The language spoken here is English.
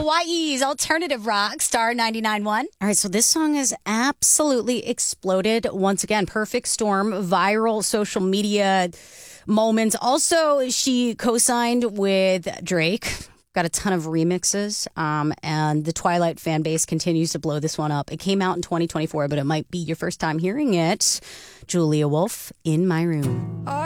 Hawaii's alternative rock, Star 99.1. All right, so this song has absolutely exploded. Once again, perfect storm, viral social media moments. Also, she co-signed with Drake. Got a ton of remixes, and the Twilight fan base continues to blow this one up. It came out in 2024, but it might be your first time hearing it. Julia Wolf, In My Room.